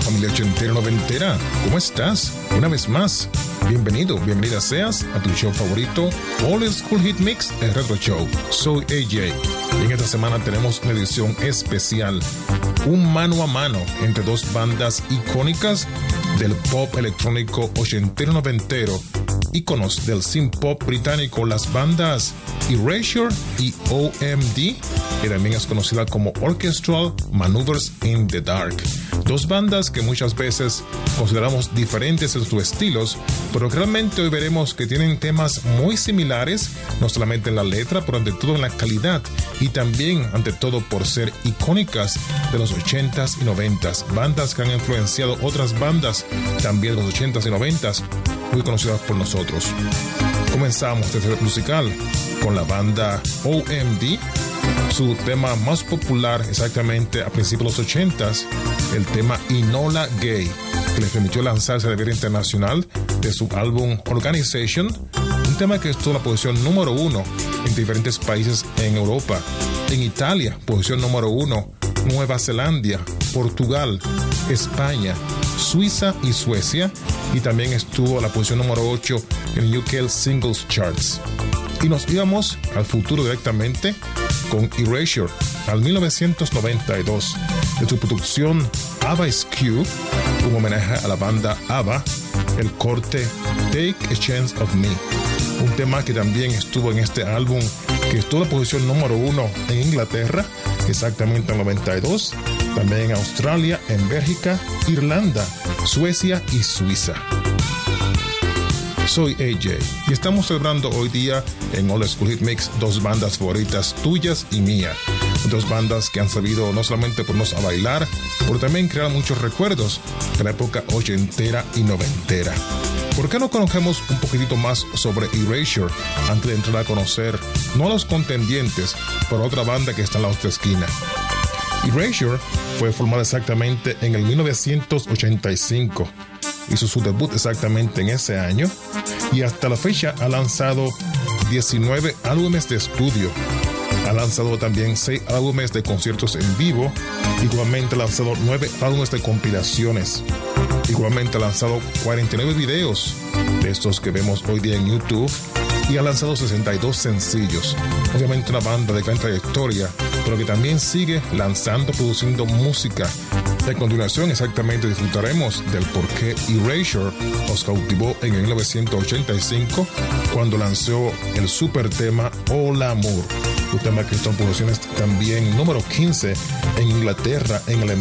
familia ochentera noventera. ¿Cómo estás? Una vez más, bienvenida seas a tu show favorito, Old School Hit Mix, el Retro Show. Soy AJ y en esta semana tenemos una edición especial, un mano a mano entre dos bandas icónicas del pop electrónico ochentero noventero, íconos del synth pop británico, las bandas Erasure y OMD, que también es conocida como Orchestral Maneuvers in the Dark. Dos bandas que muchas veces consideramos diferentes en sus estilos, pero que realmente hoy veremos que tienen temas muy similares, no solamente en la letra, pero ante todo en la calidad y también ante todo por ser icónicas de los 80s y 90s, bandas que han influenciado otras bandas también de los 80s y 90s, muy conocidas por nosotros. Comenzamos este set musical con la banda OMD, su tema más popular exactamente a principios de los 80s, el tema Enola Gay, que les permitió lanzarse a nivel internacional de su álbum Organization, un tema que estuvo en la posición número 1 en diferentes países en Europa, en Italia, posición número 1, Nueva Zelanda, Portugal, España, Suiza y Suecia, y también estuvo a la posición número 8 en UK Singles Charts. Y nos íbamos al futuro directamente con Erasure, al 1992, de su producción ABBA is Q, un homenaje a la banda ABBA, el corte Take a Chance of Me, un tema que también estuvo en este álbum, que estuvo en la posición número 1 en Inglaterra, exactamente en el 92, también en Australia, en Bélgica, Irlanda, Suecia y Suiza. Soy AJ y estamos celebrando hoy día en Old School Hit Mix dos bandas favoritas tuyas y mía. Dos bandas que han sabido no solamente ponernos a bailar, pero también crear muchos recuerdos de la época ochentera y noventera. ¿Por qué no conocemos un poquitito más sobre Erasure antes de entrar a conocer no a los contendientes, pero otra banda que está en la otra esquina? Erasure fue formada exactamente en el 1985. Hizo su debut exactamente en ese año y hasta la fecha ha lanzado 19 álbumes de estudio. Ha lanzado también 6 álbumes de conciertos en vivo. Igualmente ha lanzado 9 álbumes de compilaciones. Igualmente ha lanzado 49 videos de estos que vemos hoy día en YouTube. Y ha lanzado 62 sencillos. Obviamente una banda de gran trayectoria, pero que también sigue lanzando, produciendo música. A continuación exactamente disfrutaremos del por qué Erasure nos cautivó en el 1985 cuando lanzó el super tema All Amour, un tema que está en posiciones también número 15 en Inglaterra, en Alemania,